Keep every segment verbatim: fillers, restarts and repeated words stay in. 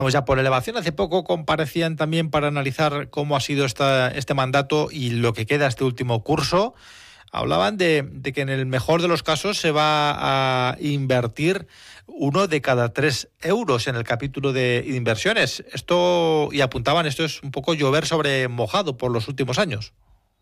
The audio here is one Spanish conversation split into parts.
Vamos ya por elevación. Hace poco comparecían también para analizar cómo ha sido esta, este mandato y lo que queda este último curso. Hablaban de, de que en el mejor de los casos se va a invertir uno de cada tres euros en el capítulo de inversiones. Esto, y apuntaban, esto es un poco llover sobre mojado por los últimos años.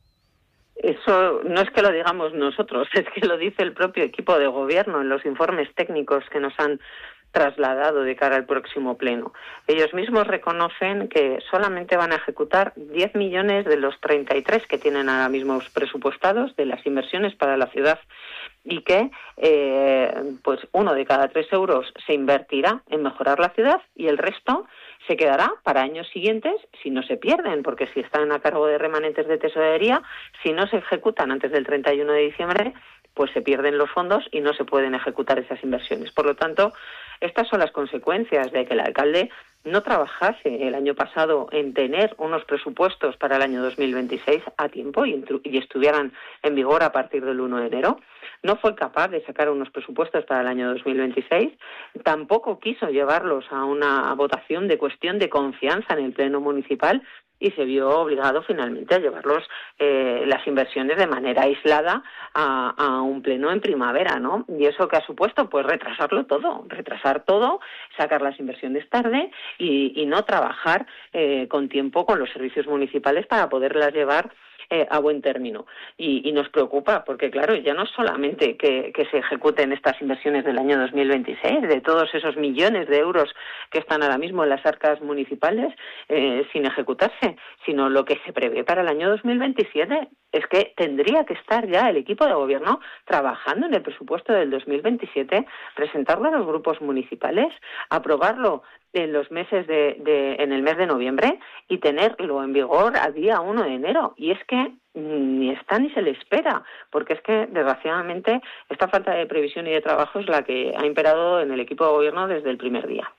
Eso no es que lo digamos nosotros, es que lo dice el propio equipo de gobierno en los informes técnicos que nos han trasladado de cara al próximo pleno. Ellos mismos reconocen que solamente van a ejecutar diez millones de los treinta y tres que tienen ahora mismo presupuestados de las inversiones para la ciudad y que eh, pues uno de cada tres euros se invertirá en mejorar la ciudad y el resto se quedará para años siguientes si no se pierden, porque si están a cargo de remanentes de tesorería, si no se ejecutan antes del treinta y uno de diciembre, pues se pierden los fondos y no se pueden ejecutar esas inversiones. Por lo tanto, estas son las consecuencias de que el alcalde no trabajase el año pasado en tener unos presupuestos para el año dos mil veintiséis a tiempo y, y estuvieran en vigor a partir del uno de enero. No fue capaz de sacar unos presupuestos para el año dos mil veintiséis, tampoco quiso llevarlos a una votación de cuestión de confianza en el Pleno Municipal y se vio obligado finalmente a llevarlos eh, las inversiones de manera aislada a, a un pleno en primavera, ¿no? Y eso que ha supuesto, pues retrasarlo todo, retrasar todo, sacar las inversiones tarde y, y no trabajar eh, con tiempo con los servicios municipales para poderlas llevar Eh, a buen término. Y, y nos preocupa porque, claro, ya no solamente que, que se ejecuten estas inversiones del año dos mil veintiséis, de todos esos millones de euros que están ahora mismo en las arcas municipales eh, sin ejecutarse, sino lo que se prevé para el año dos mil veintisiete. Es que tendría que estar ya el equipo de gobierno trabajando en el presupuesto del dos mil veintisiete, presentarlo a los grupos municipales, aprobarlo en los meses de, de en el mes de noviembre y tenerlo en vigor a día uno de enero. Y es que ni está ni se le espera, porque es que desgraciadamente esta falta de previsión y de trabajo es la que ha imperado en el equipo de gobierno desde el primer día.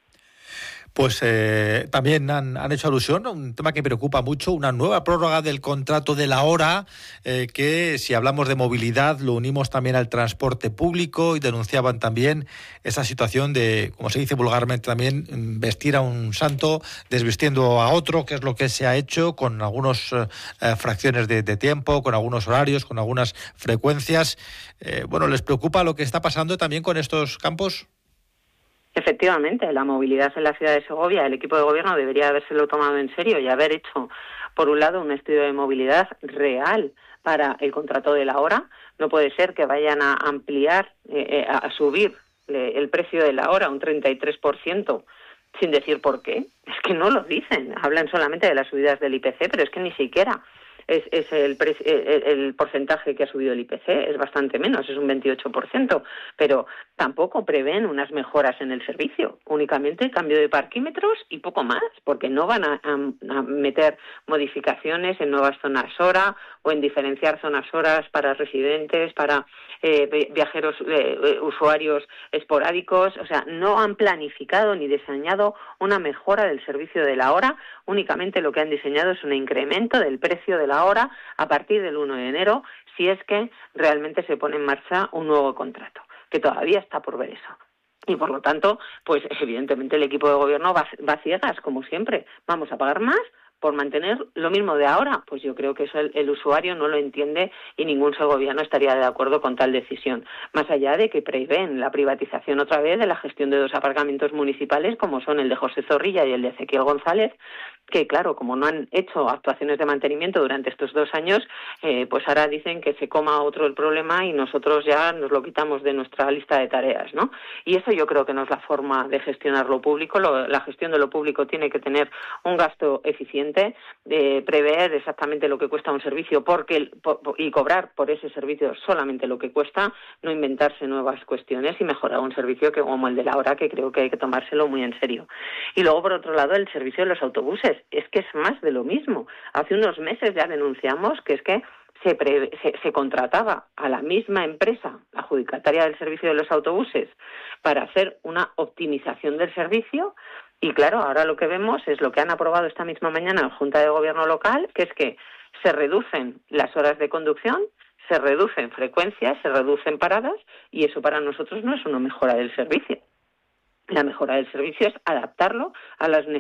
Pues eh, también han, han hecho alusión a un tema que preocupa mucho, una nueva prórroga del contrato de la hora, eh, que si hablamos de movilidad lo unimos también al transporte público, y denunciaban también esa situación de, como se dice vulgarmente también, vestir a un santo desvistiendo a otro, que es lo que se ha hecho con algunas eh, fracciones de, de tiempo, con algunos horarios, con algunas frecuencias. Eh, bueno, ¿les preocupa lo que está pasando también con estos campos? Efectivamente, la movilidad en la ciudad de Segovia, el equipo de gobierno debería habérselo tomado en serio y haber hecho, por un lado, un estudio de movilidad real para el contrato de la hora. No puede ser que vayan a ampliar, eh, a subir eh, el precio de la hora un treinta y tres por ciento sin decir por qué. Es que no lo dicen, hablan solamente de las subidas del I P C, pero es que ni siquiera es, es el, pre, el, el porcentaje que ha subido el I P C, es bastante menos, es un veintiocho por ciento, pero tampoco prevén unas mejoras en el servicio, únicamente cambio de parquímetros y poco más, porque no van a, a, a meter modificaciones en nuevas zonas hora o en diferenciar zonas horas para residentes, para eh, viajeros, eh, usuarios esporádicos. O sea, no han planificado ni diseñado una mejora del servicio de la hora, únicamente lo que han diseñado es un incremento del precio de la hora a partir del uno de enero, si es que realmente se pone en marcha un nuevo contrato, que todavía está por ver eso. Y por lo tanto, pues evidentemente el equipo de gobierno va, va a ciegas, como siempre. Vamos a pagar más por mantener lo mismo de ahora. Pues yo creo que eso el, el usuario no lo entiende y ningún segoviano estaría de acuerdo con tal decisión. Más allá de que prevén la privatización otra vez de la gestión de dos aparcamientos municipales, como son el de José Zorrilla y el de Ezequiel González, que claro, como no han hecho actuaciones de mantenimiento durante estos dos años, eh, pues ahora dicen que se coma otro el problema y nosotros ya nos lo quitamos de nuestra lista de tareas, ¿no? Y eso yo creo que no es la forma de gestionar lo público. Lo, la gestión de lo público tiene que tener un gasto eficiente, de prever exactamente lo que cuesta un servicio porque por, y cobrar por ese servicio solamente lo que cuesta, no inventarse nuevas cuestiones y mejorar un servicio que como el de la hora, que creo que hay que tomárselo muy en serio. Y luego, por otro lado, el servicio de los autobuses. Es que es más de lo mismo. Hace unos meses ya denunciamos que es que se, pre, se, se contrataba a la misma empresa adjudicataria del servicio de los autobuses para hacer una optimización del servicio y claro, ahora lo que vemos es lo que han aprobado esta misma mañana en la Junta de Gobierno local, que es que se reducen las horas de conducción, se reducen frecuencias, se reducen paradas y eso para nosotros no es una mejora del servicio. La mejora del servicio es adaptarlo a las